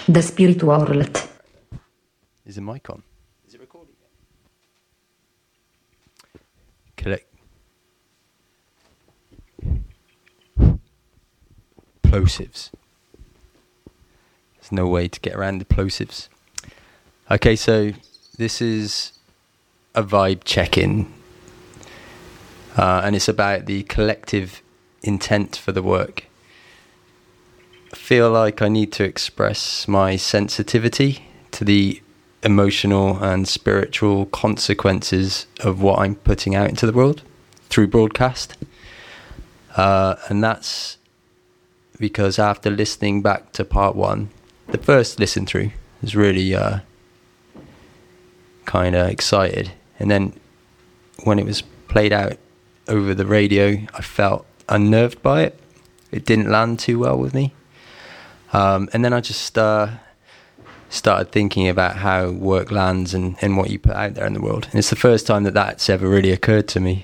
The Spirit World. Is the mic on? Is it recording? Collect. Plosives. There's no way to get around the plosives. Okay, so this is a vibe check-in. And it's about the collective intent for the work. I feel like I need to express my sensitivity to the emotional and spiritual consequences of what I'm putting out into the world through broadcast. And that's because after listening back to part one, the first listen through was really kind of excited. And then when it was played out over the radio, I felt unnerved by it. It didn't land too well with me. And then I just started thinking about how work lands and what you put out there in the world. And it's the first time that that's ever really occurred to me,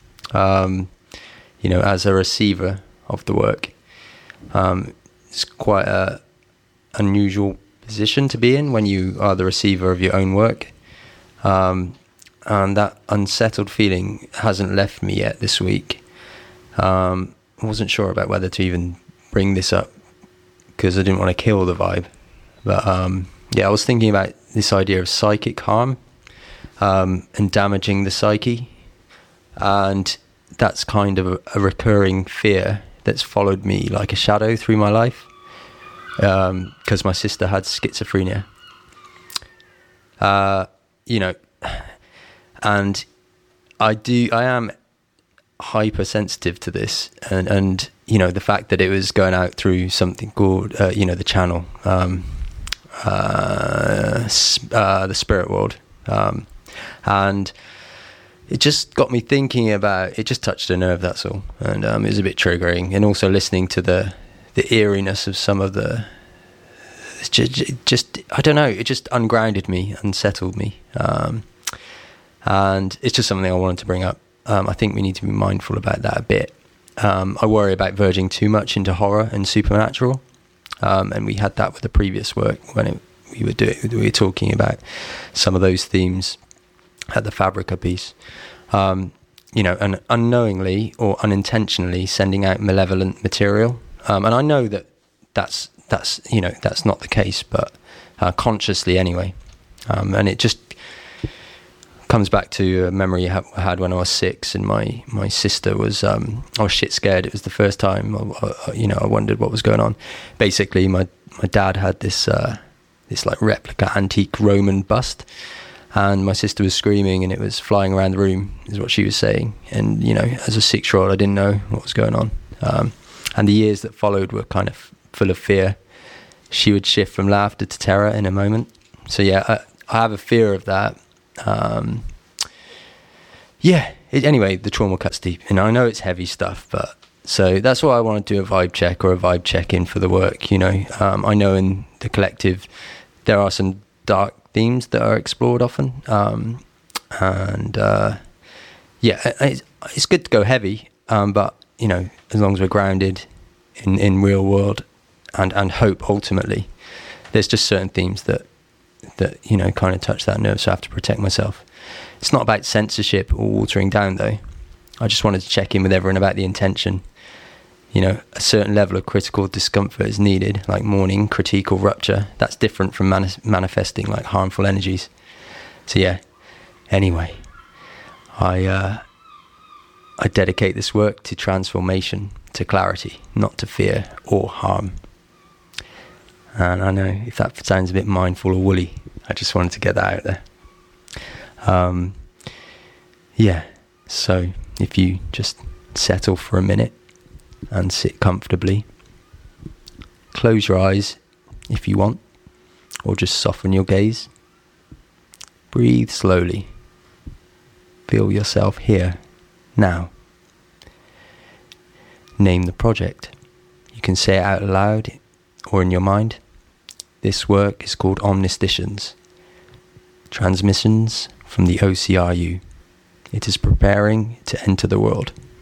as a receiver of the work. It's quite a unusual position to be in when you are the receiver of your own work. And that unsettled feeling hasn't left me yet this week. I wasn't sure about whether to even bring this up because I didn't want to kill the vibe. But I was thinking about this idea of psychic harm and damaging the psyche. And that's kind of a recurring fear that's followed me like a shadow through my life because my sister had schizophrenia. And I am hypersensitive to this, and the fact that it was going out through something called the channel, the spirit world, and it just got me thinking about it. Just touched a nerve, that's all, and it was a bit triggering. And also listening to the eeriness of some of the just I don't know, it just ungrounded me, unsettled me, and it's just something I wanted to bring up. I think we need to be mindful about that a bit. I worry about verging too much into horror and supernatural, and we had that with the previous work when we were talking about some of those themes at the Fabrica piece. And unknowingly or unintentionally sending out malevolent material. And I know that's not the case, but consciously anyway. And it just comes back to a memory I had when I was 6, and my sister was I was shit scared. It was the first time I wondered what was going on. Basically, my dad had this like replica antique Roman bust, and my sister was screaming and it was flying around the room, is what she was saying. And as a 6-year-old, I didn't know what was going on, and the years that followed were kind of full of fear. She would shift from laughter to terror in a moment. So I have a fear of that. Anyway, the trauma cuts deep, and I know it's heavy stuff, but so that's why I want to do a vibe check or a vibe check-in for the work. I know in the collective there are some dark themes that are explored often, it's good to go heavy, but as long as we're grounded in real world and hope, ultimately, there's just certain themes that kind of touch that nerve, so I have to protect myself. It's not about censorship or watering down, though. I just wanted to check in with everyone about the intention. A certain level of critical discomfort is needed, like mourning, critique, or rupture. That's different from manifesting like harmful energies. So anyway, I dedicate this work to transformation, to clarity, not to fear or harm. And I know if that sounds a bit mindful or woolly, I just wanted to get that out there. So if you just settle for a minute and sit comfortably, close your eyes if you want, or just soften your gaze. Breathe slowly. Feel yourself here, now. Name the project. You can say it out loud or in your mind. This work is called Omnistitions, transmissions from the OCRU. It is preparing to enter the world.